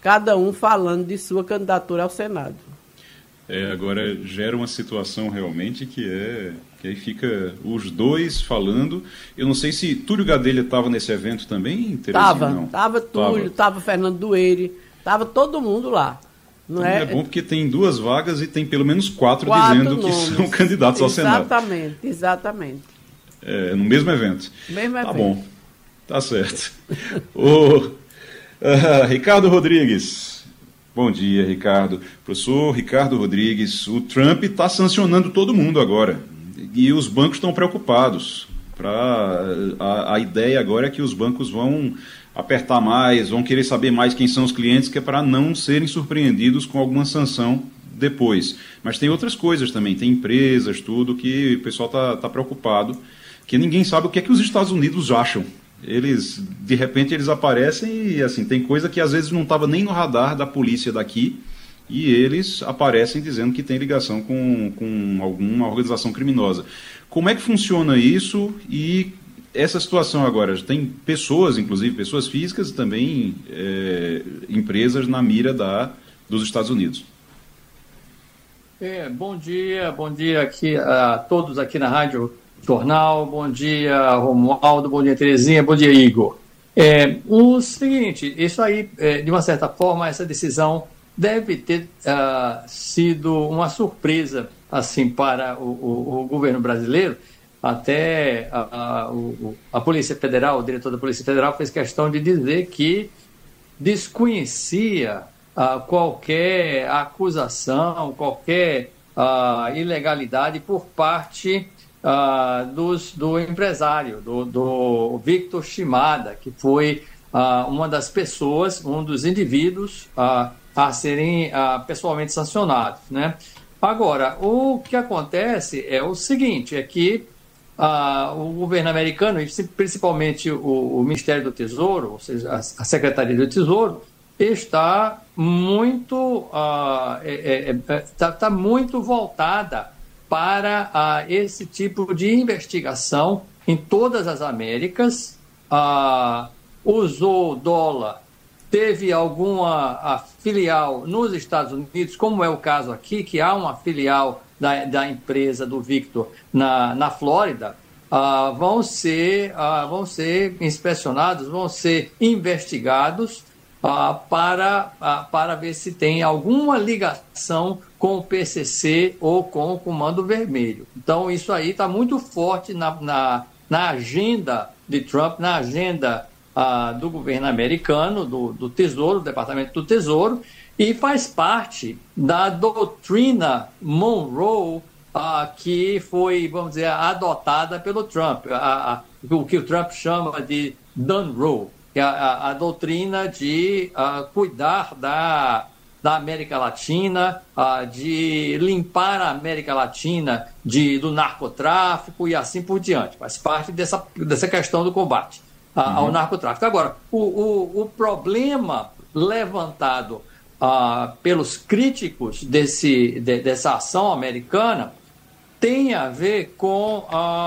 cada um falando de sua candidatura ao Senado. Agora gera uma situação realmente que aí fica os dois falando. Eu não sei se Túlio Gadelha estava nesse evento também, Terezinha? Estava Túlio, estava Fernando Dueire, estava todo mundo lá. Não então é bom porque tem 2 vagas e tem pelo menos 4 dizendo nomes. Que são candidatos ao Senado. Exatamente. No mesmo evento. Tá bom, tá certo. Ricardo Rodrigues. Bom dia, Ricardo. Professor Ricardo Rodrigues, o Trump está sancionando todo mundo agora. E os bancos estão preocupados. A ideia agora é que os bancos vão apertar mais, vão querer saber mais quem são os clientes, que é para não serem surpreendidos com alguma sanção depois. Mas tem outras coisas também, tem empresas, tudo, que o pessoal está preocupado, que ninguém sabe o que é que os Estados Unidos acham. De repente, eles aparecem e, assim, tem coisa que às vezes não estava nem no radar da polícia daqui, e eles aparecem dizendo que tem ligação com alguma organização criminosa. Como é que funciona isso e essa situação agora? Tem pessoas, inclusive pessoas físicas e também empresas na mira dos Estados Unidos. Bom dia aqui a todos aqui na Rádio Jornal. Bom dia, Romualdo, bom dia, Terezinha, bom dia, Igor. O seguinte, isso aí, de uma certa forma, essa decisão deve ter sido uma surpresa assim, para o governo brasileiro. Até a Polícia Federal, o diretor da Polícia Federal fez questão de dizer que desconhecia qualquer acusação, qualquer ilegalidade por parte do empresário, do Victor Shimada, que foi uma das pessoas, um dos indivíduos a serem pessoalmente sancionados, né? Agora, o que acontece é o seguinte, é que o governo americano, e principalmente o Ministério do Tesouro, ou seja, a Secretaria do Tesouro, está muito, muito voltada para esse tipo de investigação em todas as Américas. Usou dólar, teve alguma filial nos Estados Unidos, como é o caso aqui, que há uma filial da empresa do Victor na Flórida, vão ser inspecionados, vão ser investigados para ver se tem alguma ligação com o PCC ou com o Comando Vermelho. Então, isso aí está muito forte na agenda de Trump, na agenda do governo americano, do Tesouro, do Departamento do Tesouro, e faz parte da doutrina Monroe, que foi, vamos dizer, adotada pelo Trump, o que o Trump chama de Dunroe, que é a doutrina de cuidar da América Latina, de limpar a América Latina do narcotráfico e assim por diante. Faz parte dessa questão do combate ao narcotráfico. Agora, o problema levantado pelos críticos dessa ação americana tem a ver com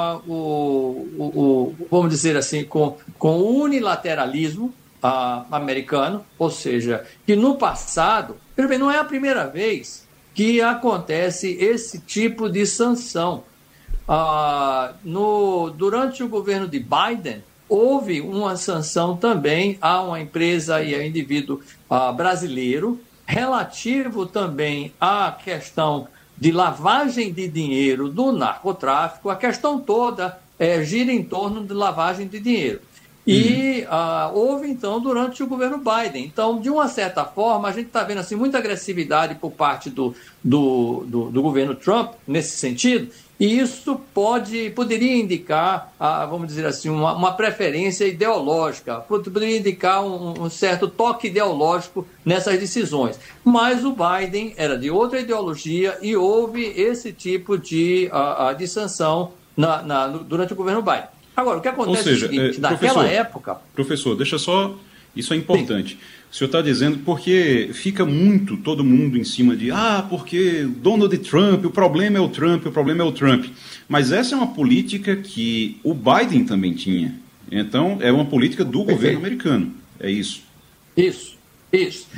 vamos dizer assim, com o unilateralismo americano, ou seja, que no passado, não é a primeira vez que acontece esse tipo de sanção. Durante o governo de Biden, houve uma sanção também a uma empresa e a um indivíduo brasileiro, relativo também à questão de lavagem de dinheiro do narcotráfico. A questão toda gira em torno de lavagem de dinheiro. E houve, então, durante o governo Biden. Então, de uma certa forma, a gente está vendo assim, muita agressividade por parte do governo Trump nesse sentido, e isso poderia indicar, vamos dizer assim, uma preferência ideológica, poderia indicar um certo toque ideológico nessas decisões. Mas o Biden era de outra ideologia e houve esse tipo de sanção durante o governo Biden. Agora, o que acontece é o seguinte, naquela época... Professor, deixa só... Isso é importante. Sim. O senhor está dizendo porque fica muito todo mundo em cima de porque Donald Trump, o problema é o Trump, o problema é o Trump. Mas essa é uma política que o Biden também tinha. Então, é uma política do governo americano. É isso. Isso.